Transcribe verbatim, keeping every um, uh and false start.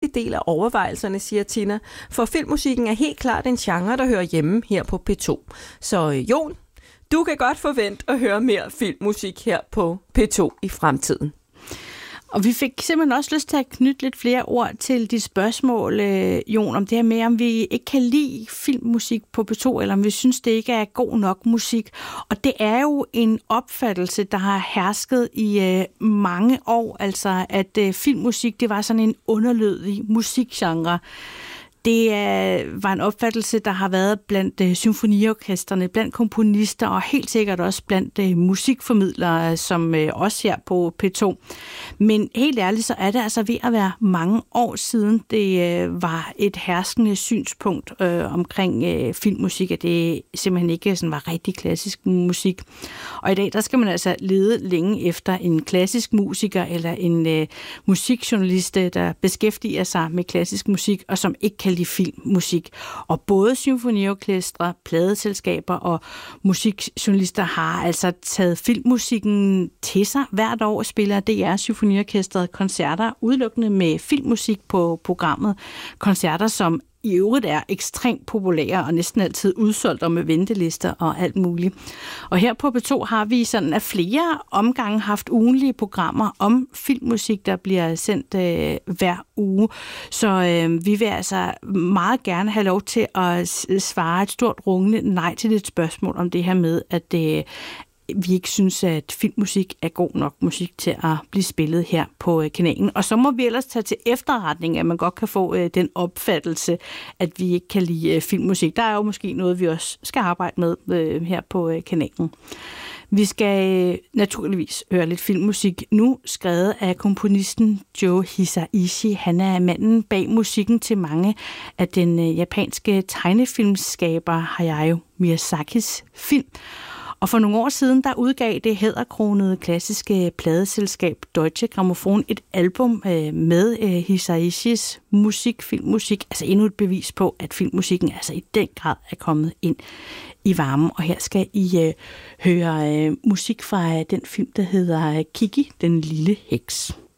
del af overvejelserne, siger Tina, for filmmusikken er helt klart en genre, der hører hjemme her på P to. Så øh, Jon, du kan godt forvente at høre mere filmmusik her på P to i fremtiden. Og vi fik simpelthen også lyst til at knytte lidt flere ord til dit spørgsmål, øh, Jon, om det her med, om vi ikke kan lide filmmusik på P to, eller om vi synes, det ikke er god nok musik. Og det er jo en opfattelse, der har hersket i øh, mange år, altså at øh, filmmusik, det var sådan en underlødig musikgenre. Det øh, var en opfattelse, der har været blandt øh, symfoniorkestrene, blandt komponister og helt sikkert også blandt øh, musikformidlere, som øh, også her på P to. Men helt ærligt, så er det altså ved at være mange år siden, det øh, var et herskende synspunkt øh, omkring øh, filmmusik, at det simpelthen ikke sådan var rigtig klassisk musik. Og i dag, der skal man altså lede længe efter en klassisk musiker eller en øh, musikjournalist, der beskæftiger sig med klassisk musik, og som ikke kan lide filmmusik. Og både symfoniorkestre, pladeselskaber og musikjournalister har altså taget filmmusikken til sig. Hvert år spiller D R Symfoniorkestret koncerter udelukkende med filmmusik på programmet. Koncerter, som i øvrigt er ekstremt populære og næsten altid udsolgt og med ventelister og alt muligt. Og her på P to har vi sådan af flere omgange haft ugenlige programmer om filmmusik, der bliver sendt øh, hver uge. Så øh, vi vil altså meget gerne have lov til at svare et stort rungende nej til dit spørgsmål om det her med, at øh, vi ikke synes, at filmmusik er god nok musik til at blive spillet her på kanalen. Og så må vi ellers tage til efterretning, at man godt kan få øh, den opfattelse, at vi ikke kan lide øh, filmmusik. Der er jo måske noget, vi også skal arbejde med øh, her på øh, kanalen. Vi skal øh, naturligvis høre lidt filmmusik nu, skrevet af komponisten Joe Hisaishi. Han er manden bag musikken til mange af den øh, japanske tegnefilmskaber Hayao Miyazakis film. Og for nogle år siden, der udgav det hæderkronede klassiske pladeselskab Deutsche Grammophon et album øh, med øh, Hisaishis musik, filmmusik. Altså endnu et bevis på, at filmmusikken altså i den grad er kommet ind i varmen. Og her skal I øh, høre øh, musik fra øh, den film, der hedder Kiki, den lille heks.